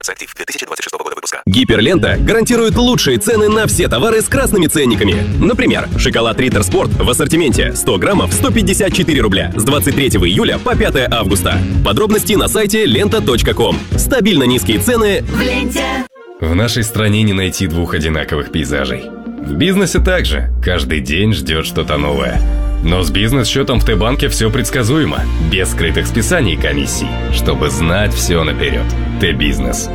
Актив 2026 года выпуска. Гиперлента гарантирует лучшие цены на все товары с красными ценниками. Например, шоколад Риттер Спорт в ассортименте 100 граммов 154 рубля с 23 июля по 5 августа. Подробности на сайте лента.ком. Стабильно низкие цены в ленте. В нашей стране не найти двух одинаковых пейзажей. В бизнесе также. Каждый день ждет что-то новое. Но с бизнес-счетом в Т-банке все предсказуемо. Без скрытых списаний и комиссий. Чтобы знать все наперед. Т-бизнес.